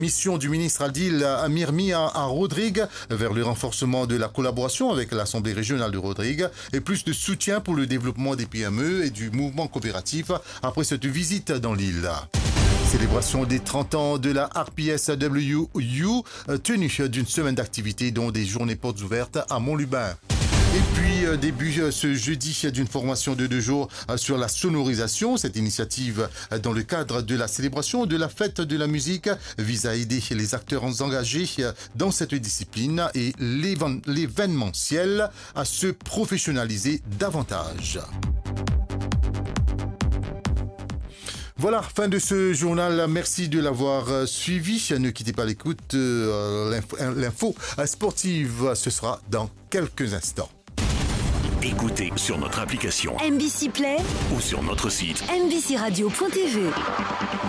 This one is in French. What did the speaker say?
Mission du ministre Adil Amirmi à Rodrigue vers le renforcement de la collaboration avec l'Assemblée régionale de Rodrigue et plus de soutien pour le développement des PME et du mouvement coopératif après cette visite dans l'île. Célébration des 30 ans de la RPSWU, tenue d'une semaine d'activités dont des journées portes ouvertes à Montlubin. Et puis, début ce jeudi d'une formation de 2 jours sur la sonorisation. Cette initiative, dans le cadre de la célébration de la fête de la musique, vise à aider les acteurs engagés dans cette discipline et l'événementiel à se professionnaliser davantage. Voilà, fin de ce journal. Merci de l'avoir suivi. Ne quittez pas l'écoute. L'info sportive, ce sera dans quelques instants. Écoutez sur notre application MBC Play ou sur notre site mbcradio.tv.